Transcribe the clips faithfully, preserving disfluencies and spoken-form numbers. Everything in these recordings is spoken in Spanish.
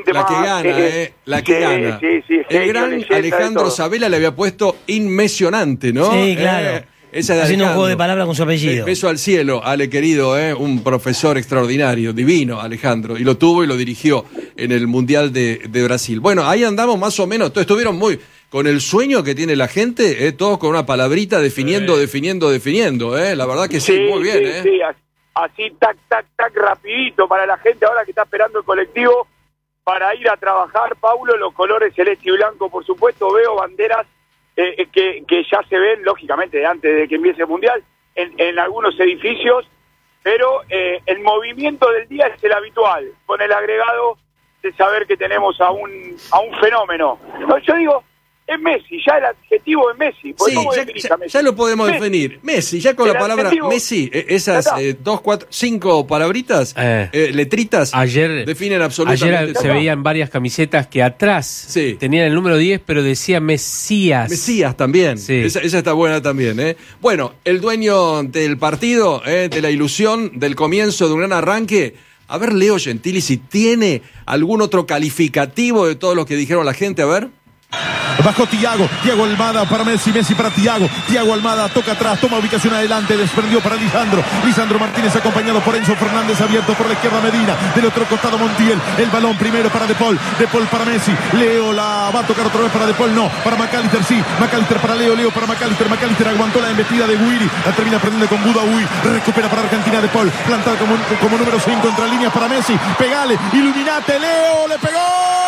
viste, La más... que gana, eh, eh, la que sí, gana. Sí, sí, El genio, gran leyenda de Alejandro todo. Sabela le había puesto inmesionante, ¿no? Sí, claro. Eh, esa de Haciendo un juego de Alejandro. palabras con su apellido. Be- Beso al cielo, Ale querido, eh, un profesor extraordinario, divino, Alejandro. Y lo tuvo y lo dirigió en el Mundial de, de Brasil. Bueno, ahí andamos más o menos. Todos estuvieron muy... Con el sueño que tiene la gente, eh, todos con una palabrita definiendo, Sí. definiendo, definiendo. Eh. La verdad que sí, Sí, muy bien. sí, eh. sí, así, así, tac, tac, tac, rapidito para la gente ahora que está esperando el colectivo para ir a trabajar, Paulo, los colores celeste y blanco, por supuesto, veo banderas eh, que, que ya se ven, lógicamente, antes de que empiece el Mundial, en, en algunos edificios, pero eh, el movimiento del día es el habitual, con el agregado de saber que tenemos a un, a un fenómeno. No, yo digo... Es Messi, ya el adjetivo es Messi. Sí, ¿Cómo ya, definís ya- a Messi? ya lo podemos Messi. definir. Messi, ya con El la palabra adjetivo- Messi, eh, esas Ya está. eh, dos, cuatro, cinco palabritas, Eh. eh, letritas, Ayer, definen absolutamente ayer se todo. veían varias camisetas que atrás Sí. tenían el número diez, pero decía Mesías. Mesías también. Sí. Esa, esa está buena también. ¿eh? Bueno, el dueño del partido, eh, de la ilusión, del comienzo de un gran arranque. A ver, Leo Gentili, si tiene algún otro calificativo de todo lo que dijeron la gente, a ver. Bajó Thiago, Thiago Almada para Messi, Messi para Thiago, Thiago Almada toca atrás, toma ubicación adelante, desprendió para Lisandro, Lisandro Martínez acompañado por Enzo Fernández, abierto por la izquierda Medina, del otro costado Montiel, el balón primero para De Paul, De Paul para Messi, Leo la va a tocar otra vez para De Paul, no, para McAllister sí, McAllister para Leo, Leo para McAllister, McAllister aguantó la embestida de Guiri, la termina perdiendo con Budaoui, recupera para Argentina De Paul, plantada como, como número cinco entre líneas para Messi, pegale, iluminate, Leo, le pegó.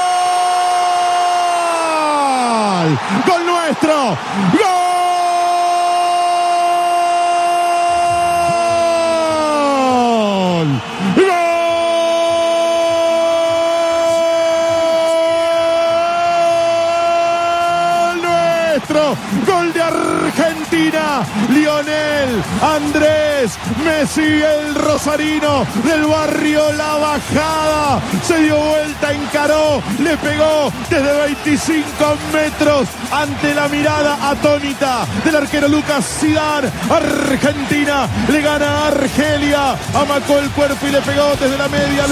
¡Gol nuestro! ¡Gol! ¡Gol! Nuestro gol de Argentina, Lionel Andrés Messi, el rosarino del barrio La Bajada, se dio vuelta, encaró, le pegó desde veinticinco metros ante la mirada atónita del arquero Lucas Zidane. Argentina le gana a Argelia, amacó el cuerpo y le pegó desde la media luna.